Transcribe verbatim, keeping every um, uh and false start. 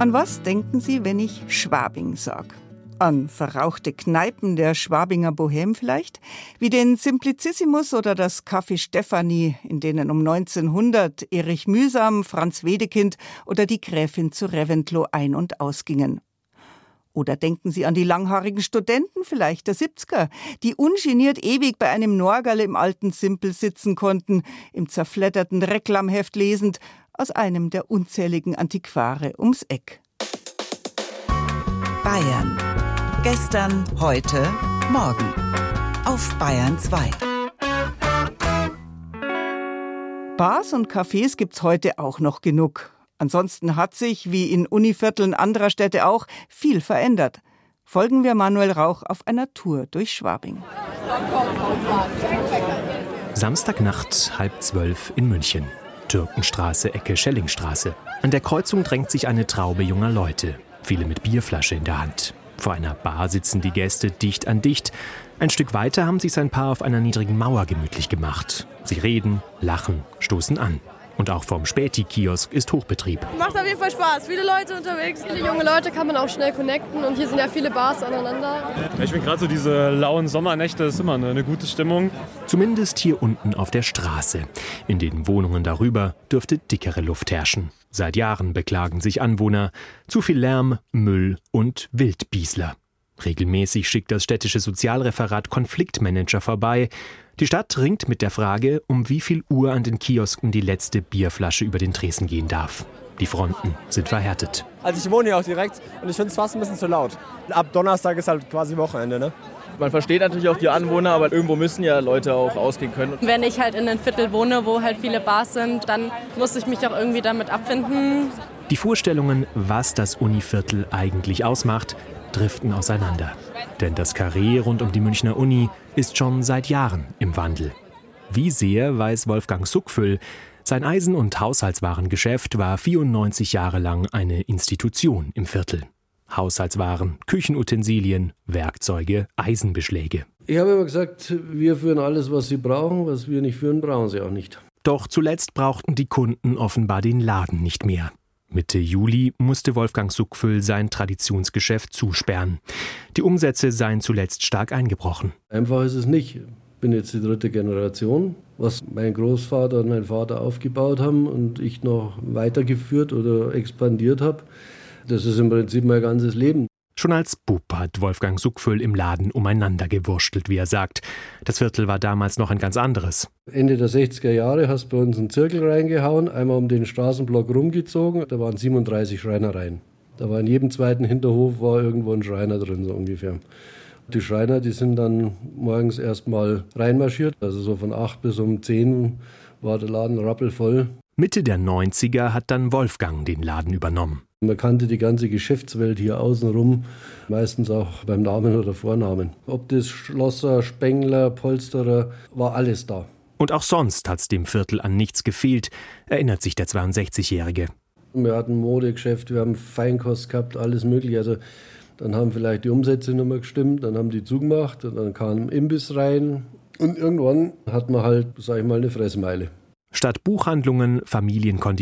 An was denken Sie, wenn ich Schwabing sage? An verrauchte Kneipen der Schwabinger Bohème vielleicht? Wie den Simplicissimus oder das Café Stefanie, in denen um neunzehnhundert Erich Mühsam, Franz Wedekind oder die Gräfin zu Reventlow ein- und ausgingen. Oder denken Sie an die langhaarigen Studenten vielleicht der siebziger, die ungeniert ewig bei einem Norgerl im alten Simpel sitzen konnten, im zerfledderten Reklamheft lesend, aus einem der unzähligen Antiquare ums Eck. Bayern. Gestern, heute, morgen. Auf Bayern zwei. Bars und Cafés gibt's heute auch noch genug. Ansonsten hat sich, wie in Univierteln anderer Städte auch, viel verändert. Folgen wir Manuel Rauch auf einer Tour durch Schwabing. Samstagnacht, halb zwölf in München. Türkenstraße, Ecke Schellingstraße. An der Kreuzung drängt sich eine Traube junger Leute. Viele mit Bierflasche in der Hand. Vor einer Bar sitzen die Gäste dicht an dicht. Ein Stück weiter haben sich ein Paar auf einer niedrigen Mauer gemütlich gemacht. Sie reden, lachen, stoßen an. Und auch vom Späti-Kiosk ist Hochbetrieb. Macht auf jeden Fall Spaß. Viele Leute unterwegs. Viele junge Leute kann man auch schnell connecten. Und hier sind ja viele Bars aneinander. Ich finde gerade so diese lauen Sommernächte ist immer eine, eine gute Stimmung. Zumindest hier unten auf der Straße. In den Wohnungen darüber dürfte dickere Luft herrschen. Seit Jahren beklagen sich Anwohner. Zu viel Lärm, Müll und Wildbiesler. Regelmäßig schickt das städtische Sozialreferat Konfliktmanager vorbei. Die Stadt ringt mit der Frage, um wie viel Uhr an den Kiosken die letzte Bierflasche über den Tresen gehen darf. Die Fronten sind verhärtet. Also ich wohne hier auch direkt und ich finde es fast ein bisschen zu laut. Ab Donnerstag ist halt quasi Wochenende, ne? Man versteht natürlich auch die Anwohner, aber irgendwo müssen ja Leute auch ausgehen können. Wenn ich halt in einem Viertel wohne, wo halt viele Bars sind, dann muss ich mich auch irgendwie damit abfinden. Die Vorstellungen, was das Univiertel eigentlich ausmacht, driften auseinander. Denn das Karree rund um die Münchner Uni ist schon seit Jahren im Wandel. Wie sehr, weiß Wolfgang Suckfüll. Sein Eisen- und Haushaltswarengeschäft war vierundneunzig Jahre lang eine Institution im Viertel. Haushaltswaren, Küchenutensilien, Werkzeuge, Eisenbeschläge. Ich habe immer gesagt, wir führen alles, was Sie brauchen. Was wir nicht führen, brauchen Sie auch nicht. Doch zuletzt brauchten die Kunden offenbar den Laden nicht mehr. Mitte Juli musste Wolfgang Suckfüll sein Traditionsgeschäft zusperren. Die Umsätze seien zuletzt stark eingebrochen. Einfach ist es nicht. Ich bin jetzt die dritte Generation, was mein Großvater und mein Vater aufgebaut haben und ich noch weitergeführt oder expandiert habe. Das ist im Prinzip mein ganzes Leben. Schon als Bub hat Wolfgang Suckfüll im Laden umeinander gewurstelt, wie er sagt. Das Viertel war damals noch ein ganz anderes. Ende der sechziger Jahre hast du bei uns einen Zirkel reingehauen, einmal um den Straßenblock rumgezogen. Da waren siebenunddreißig Schreinereien. Da war in jedem zweiten Hinterhof war irgendwo ein Schreiner drin, so ungefähr. Die Schreiner, die sind dann morgens erst mal reinmarschiert. Also so von acht bis um zehn war der Laden rappelvoll. Mitte der neunziger hat dann Wolfgang den Laden übernommen. Man kannte die ganze Geschäftswelt hier außenrum, meistens auch beim Namen oder Vornamen. Ob das Schlosser, Spengler, Polsterer, war alles da. Und auch sonst hat's dem Viertel an nichts gefehlt, erinnert sich der zweiundsechzigjährige. Wir hatten Modegeschäft, wir haben Feinkost gehabt, alles mögliche. Also dann haben vielleicht die Umsätze nicht mehr gestimmt, dann haben die zugemacht und dann kam ein Imbiss rein. Und irgendwann hat man halt, sag ich mal, eine Fressmeile. Statt Buchhandlungen, Familienkonditionen